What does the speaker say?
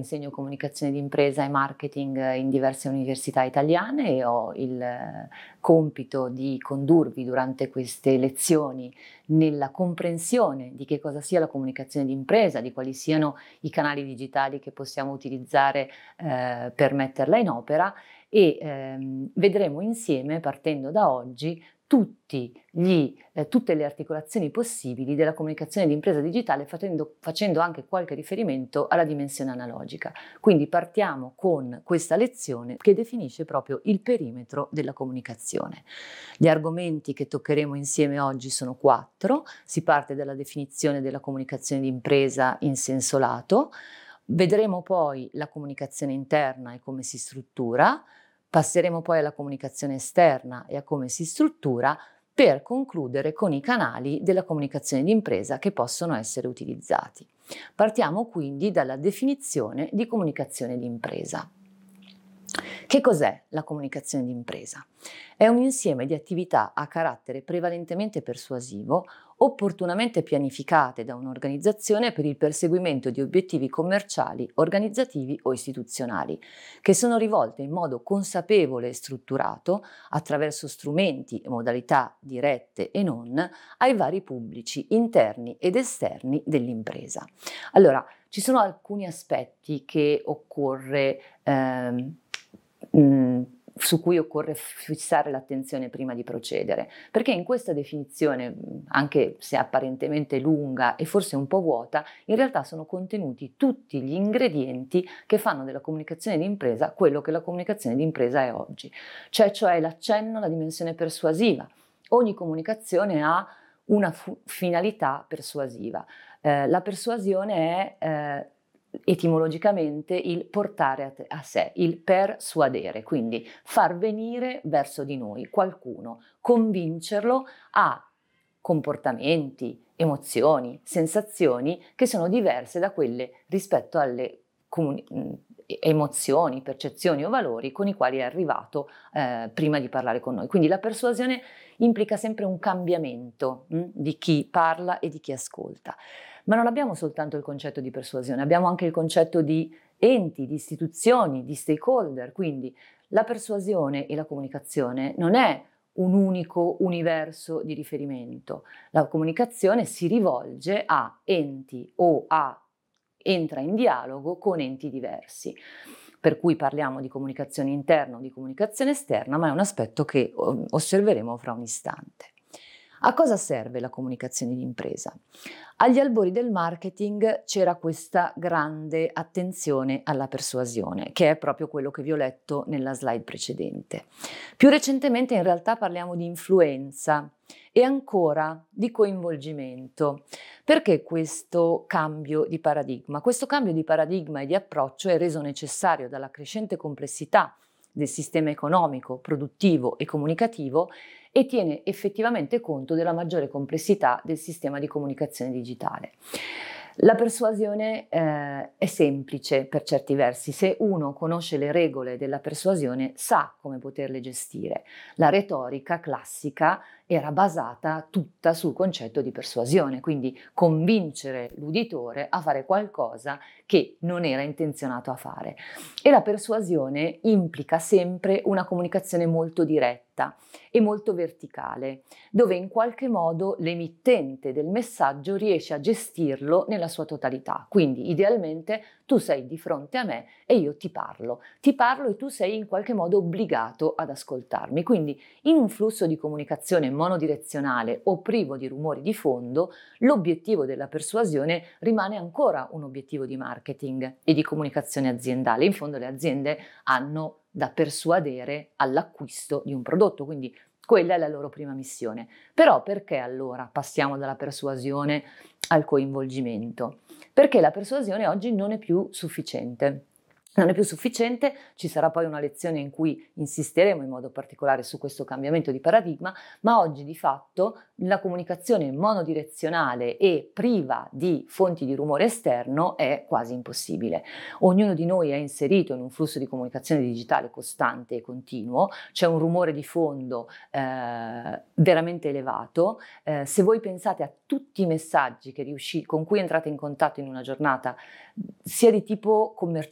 insegno comunicazione di impresa e marketing in diverse università italiane e ho il compito di condurvi durante queste lezioni nella comprensione di che cosa sia la comunicazione di impresa, di quali siano i canali digitali che possiamo utilizzare per metterla in opera e vedremo insieme, partendo da oggi, tutte le articolazioni possibili della comunicazione di impresa digitale facendo anche qualche riferimento alla dimensione analogica. Quindi partiamo con questa lezione che definisce proprio il perimetro della comunicazione. Gli argomenti che toccheremo insieme oggi sono 4. Si parte dalla definizione della comunicazione di impresa in senso lato, vedremo poi la comunicazione interna e come si struttura. Passeremo poi alla comunicazione esterna e a come si struttura per concludere con i canali della comunicazione di impresa che possono essere utilizzati. Partiamo quindi dalla definizione di comunicazione di impresa. Che cos'è la comunicazione di impresa? È un insieme di attività a carattere prevalentemente persuasivo, opportunamente pianificate da un'organizzazione per il perseguimento di obiettivi commerciali, organizzativi o istituzionali, che sono rivolte in modo consapevole e strutturato, attraverso strumenti e modalità dirette e non, ai vari pubblici interni ed esterni dell'impresa. Allora, ci sono alcuni aspetti che su cui occorre fissare l'attenzione prima di procedere, perché in questa definizione, anche se apparentemente lunga e forse un po' vuota, in realtà sono contenuti tutti gli ingredienti che fanno della comunicazione di impresa quello che la comunicazione di impresa è oggi, cioè l'accenno alla dimensione persuasiva. Ogni comunicazione ha una finalità persuasiva. La persuasione è etimologicamente il portare a sé, il persuadere, quindi far venire verso di noi qualcuno, convincerlo a comportamenti, emozioni, sensazioni che sono diverse da quelle rispetto alle emozioni, percezioni o valori con i quali è arrivato prima di parlare con noi. Quindi la persuasione implica sempre un cambiamento di chi parla e di chi ascolta. Ma non abbiamo soltanto il concetto di persuasione, abbiamo anche il concetto di enti, di istituzioni, di stakeholder. Quindi la persuasione e la comunicazione non è un unico universo di riferimento. La comunicazione si rivolge a enti o entra in dialogo con enti diversi. Per cui parliamo di comunicazione interna o di comunicazione esterna, ma è un aspetto che osserveremo fra un istante. A cosa serve la comunicazione di impresa? Agli albori del marketing c'era questa grande attenzione alla persuasione, che è proprio quello che vi ho letto nella slide precedente. Più recentemente in realtà parliamo di influenza e ancora di coinvolgimento. Perché questo cambio di paradigma? Questo cambio di paradigma e di approccio è reso necessario dalla crescente complessità del sistema economico, produttivo e comunicativo e tiene effettivamente conto della maggiore complessità del sistema di comunicazione digitale. La persuasione è semplice per certi versi, se uno conosce le regole della persuasione sa come poterle gestire. La retorica classica era basata tutta sul concetto di persuasione, quindi convincere l'uditore a fare qualcosa che non era intenzionato a fare. E la persuasione implica sempre una comunicazione molto diretta e molto verticale, dove in qualche modo l'emittente del messaggio riesce a gestirlo nella sua totalità. Quindi idealmente tu sei di fronte a me e io ti parlo e tu sei in qualche modo obbligato ad ascoltarmi. Quindi in un flusso di comunicazione monodirezionale o privo di rumori di fondo, l'obiettivo della persuasione rimane ancora un obiettivo di marketing e di comunicazione aziendale. In fondo le aziende hanno da persuadere all'acquisto di un prodotto, quindi quella è la loro prima missione. Però perché allora passiamo dalla persuasione al coinvolgimento? Perché la persuasione oggi non è più sufficiente. Non è più sufficiente, ci sarà poi una lezione in cui insisteremo in modo particolare su questo cambiamento di paradigma, ma oggi di fatto la comunicazione monodirezionale e priva di fonti di rumore esterno è quasi impossibile. Ognuno di noi è inserito in un flusso di comunicazione digitale costante e continuo, c'è un rumore di fondo veramente elevato. Se voi pensate a tutti i messaggi con cui entrate in contatto in una giornata, sia di tipo commerciale